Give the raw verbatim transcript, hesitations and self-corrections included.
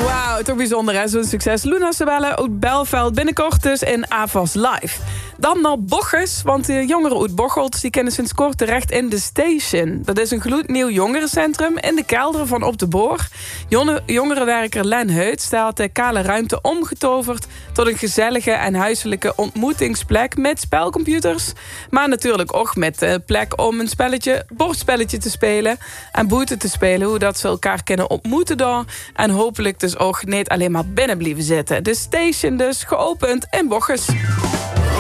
Wauw, toch bijzonder hè, zo'n succes. Luna Sabelle uit Belveld, binnenkort dus in Avas Live. Dan naar Bochus, want de jongeren uit Bocholt die kennen sinds kort terecht in The Station. Dat is een gloednieuw jongerencentrum in de kelderen van Op de Boor. Jonge, jongerenwerker Len Heut staat de kale ruimte omgetoverd tot een gezellige en huiselijke ontmoetingsplek met spelcomputers. Maar natuurlijk ook met de plek om een spelletje, bordspelletje te spelen en boete te spelen. Hoe dat ze elkaar kunnen ontmoeten dan. En hopelijk dus ook niet alleen maar binnen blijven zitten. The Station dus, geopend in Bochus.